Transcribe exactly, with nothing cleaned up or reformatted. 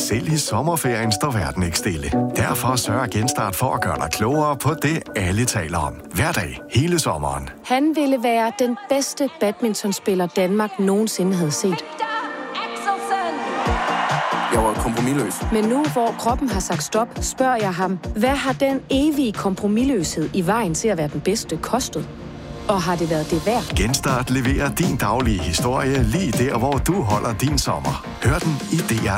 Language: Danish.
Selv i sommerferien står verden ikke stille. Derfor sørger Genstart for at gøre dig klogere på det, alle taler om. Hver dag, hele sommeren. Han ville være den bedste badmintonspiller, Danmark nogensinde havde set. Jeg var kompromisløs. Men nu, hvor kroppen har sagt stop, spørger jeg ham, hvad har den evige kompromisløshed i vejen til at være den bedste kostet? Og har det været det værd? Genstart leverer din daglige historie lige der, hvor du holder din sommer. Hør den i D R